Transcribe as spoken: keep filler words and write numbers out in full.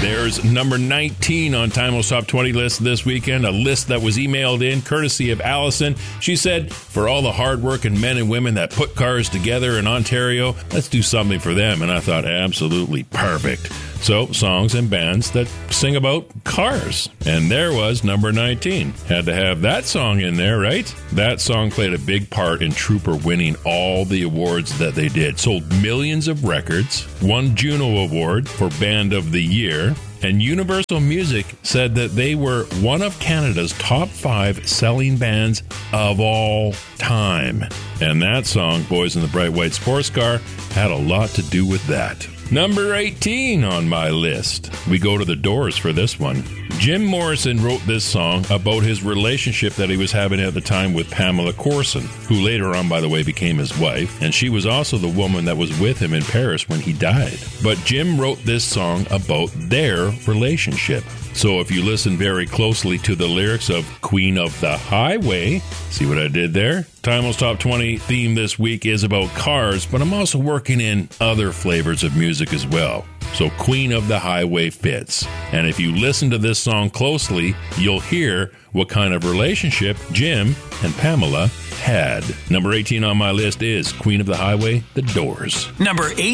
There's number nineteen on Timeless Top twenty list this weekend, a list that was emailed in courtesy of Allison. She said, for all the hardworking men and women that put cars together in Ontario, let's do something for them. And I thought, absolutely perfect. So, songs and bands that sing about cars. And there was number nineteen. Had to have that song in there, right? That song played a big part in Trooper winning all the awards that they did. Sold millions of records, won Juno Award for Band of the Year, and Universal Music said that they were one of Canada's top five selling bands of all time. And that song, Boys in the Bright White Sports Car, had a lot to do with that. Number eighteen on my list. We go to the Doors for this one. Jim Morrison wrote this song about his relationship that he was having at the time with Pamela Courson, who later on, by the way, became his wife, and she was also the woman that was with him in Paris when he died. But Jim wrote this song about their relationship. So if you listen very closely to the lyrics of Queen of the Highway, see what I did there? Timeless Top twenty theme this week is about cars, but I'm also working in other flavors of music as well. So Queen of the Highway fits. And if you listen to this song closely, you'll hear what kind of relationship Jim and Pamela had. Number eighteen on my list is Queen of the Highway, The Doors. Number eight.